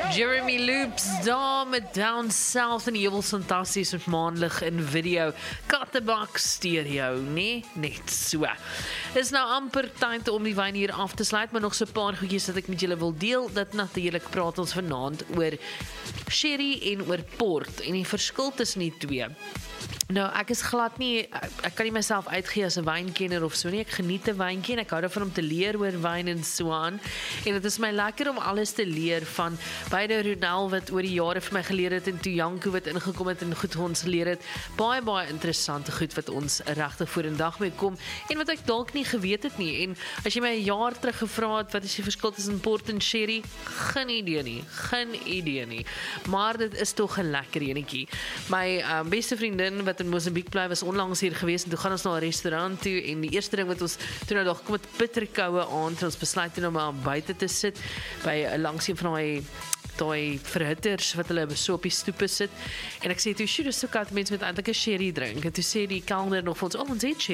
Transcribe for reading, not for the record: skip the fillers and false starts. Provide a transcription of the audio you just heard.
Jeremy Loops daar met Down South en die heel fantasties met maanlig in video. Kattebak stereo, nee, net so. Is nou amper tyd om die wyn hier af te sluit, maar nog so 'n paar goedjies wat ek met julle wil deel. Dit natuurlik praat ons vanaand oor sherry en oor port en die verskil tussen die twee. Nou, ek is glad nie, ek kan nie myself uitgee as 'n wynkenner of so nie. Ek geniet 'n wynkie en ek hou daarvan om te leer oor wyn en so aan. En dit is my lekker om alles te leer van beide Ronel wat oor die jare vir my geleer het en toe Janko wat ingekom het en goed ons geleer het. Baie interessante goed wat ons regtig vorendag mee kom en wat ek dalk nie geweet het nie. En as jy my 'n jaar terug gevra het wat is die verskil tussen port en sherry? Geen idee nie. Maar dit is tog 'n lekker enetjie. My beste vriendin wat in Mosambik bly was onlangs hier gewees en toe gaan ons na 'n restaurant toe en die eerste ding wat ons toe nou daar gekom het bitterkoue aand en ons besluit toe nou maar buite te sit by langs een van daai verhitters wat hulle so op die stoepe sit en ek sê toe, "Sjoe, dis so koud, mense moet eintlik 'n sherry drink." En toe sê die kelner nog vir ons, "Oh, ons het sherry."